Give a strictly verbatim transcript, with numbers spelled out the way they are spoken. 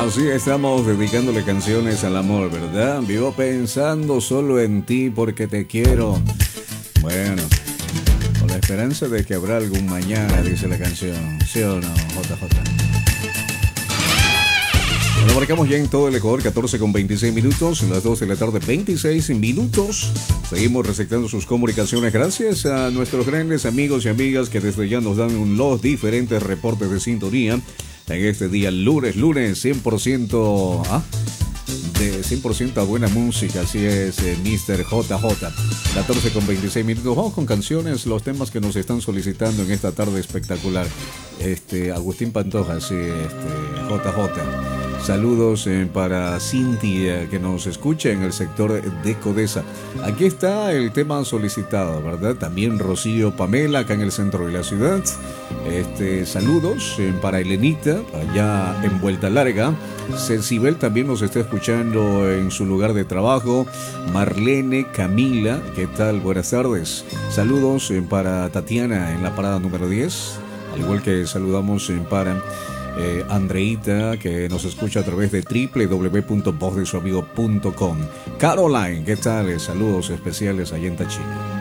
Así estamos dedicándole canciones al amor, ¿verdad? Vivo pensando solo en ti porque te quiero. Bueno, con la esperanza de que habrá algún mañana, dice la canción. ¿Sí o no, J J? Bueno, marcamos ya en todo el Ecuador, catorce con veintiséis minutos, en las dos de la tarde, veintiséis minutos. Seguimos receptando sus comunicaciones. Gracias a nuestros grandes amigos y amigas que desde ya nos dan los diferentes reportes de sintonía. En este día, lunes, lunes, cien por ciento, ¿ah? de cien por ciento a buena música, así es, eh, mister J J. catorce con veintiséis minutos, vamos con canciones, los temas que nos están solicitando en esta tarde espectacular. Este, Agustín Pantoja, sí, este, J J. Saludos eh, para Cintia, que nos escucha en el sector de Codesa. Aquí está el tema solicitado, ¿verdad? También Rocío Pamela, acá en el centro de la ciudad. Este, saludos eh, para Elenita, allá en Vuelta Larga. Cecibel también nos está escuchando en su lugar de trabajo. Marlene, Camila, ¿qué tal? Buenas tardes. Saludos eh, para Tatiana en la parada número diez. Al igual que saludamos eh, para... Eh, Andreita, que nos escucha a través de doble u doble u doble u punto voz de su amigo punto com. Caroline, ¿qué tal? Saludos especiales allá en Tachina.